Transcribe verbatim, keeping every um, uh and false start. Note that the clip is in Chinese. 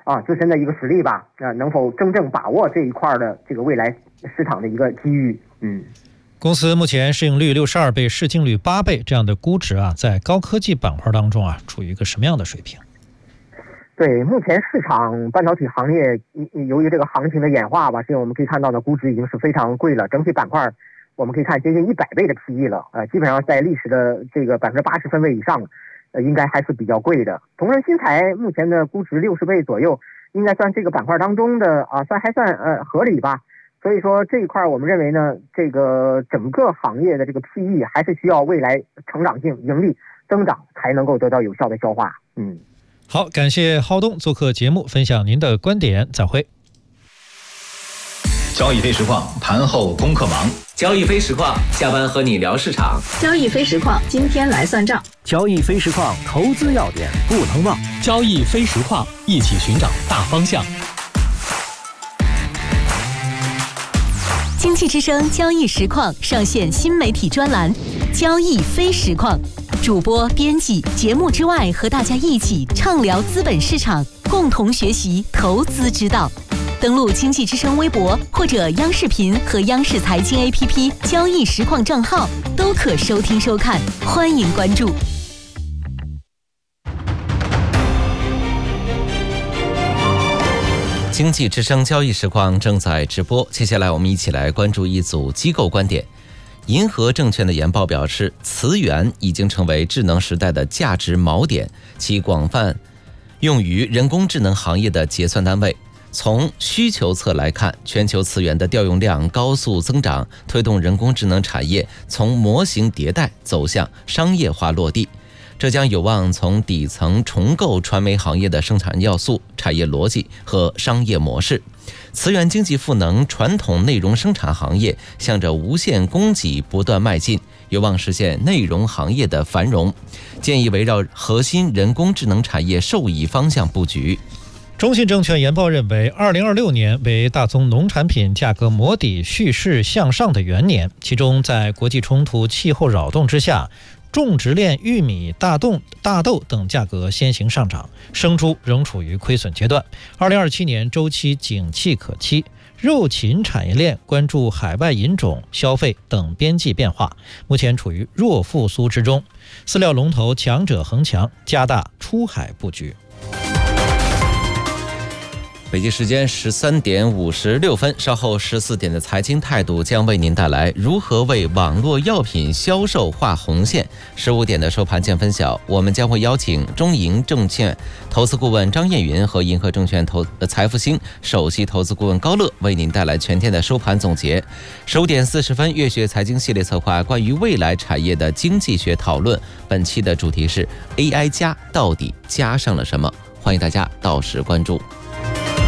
啊自身的一个实力吧，啊能否真正把握这一块的这个未来市场的一个机遇。嗯， 公司目前市盈率六十二倍，市净率八倍这样的估值啊，在高科技板块当中啊，处于一个什么样的水平？ 对，目前市场半导体行业由于这个行情的演化吧，所以我们可以看到呢，估值已经是非常贵了。整体板块我们可以看接近一百倍的 P E 了，呃，基本上在历史的这个百分之八十分位以上，呃，应该还是比较贵的。同仁新材目前的估值六十倍左右，应该算这个板块当中的啊，算还算呃合理吧。所以说这一块我们认为呢，这个整个行业的这个 P E 还是需要未来成长性、盈利增长才能够得到有效的消化。嗯。 好，感谢浩东做客节目，分享您的观点，再会。 交易非实况，盘后功课忙。 交易非实况，下班和你聊市场。 交易非实况，今天来算账。 交易非实况，投资要点不能忘。 交易非实况，一起寻找大方向。 经济之声交易实况上线新媒体专栏交易非实况，主播编辑节目之外和大家一起畅聊资本市场，共同学习投资之道。登录经济之声微博或者央视频和央视财经 A P P 交易实况账号都可收听收看，欢迎关注。 经济之声交易实况正在直播，接下来我们一起来关注一组机构观点。银河证券的研报表示，磁源已经成为智能时代的价值锚点，其广泛用于人工智能行业的结算单位。从需求侧来看，全球磁源的调用量高速增长，推动人工智能产业从模型迭代走向商业化落地。这将有望从底层重构传媒行业的生产要素、产业逻辑和商业模式。磁源经济赋能传统内容生产行业，向着无限供给不断迈进，有望实现内容行业的繁荣。建议围绕核心人工智能产业受益方向布局。 中信证券研报认为，二零二六年为大宗农产品价格磨底蓄势向上的元年，其中在国际冲突、气候扰动之下，种植链玉米、大豆、大豆等价格先行上涨，生猪仍处于亏损阶段。二零二七年周期景气可期，肉禽产业链关注海外引种、消费等边际变化，目前处于弱复苏之中。饲料龙头强者恒强，加大出海布局。 北京时间十三点五十六分，稍后十四点的财经态度将为您带来如何为网络药品销售画红线。十五点的收盘见分晓，我们将会邀请中银证券投资顾问张艳云和银河证券投财富星首席投资顾问高乐为您带来全天的收盘总结。十五点四十分，月学财经系列策划关于未来产业的经济学讨论，本期的主题是 A I 加到底加上了什么？欢迎大家到时关注。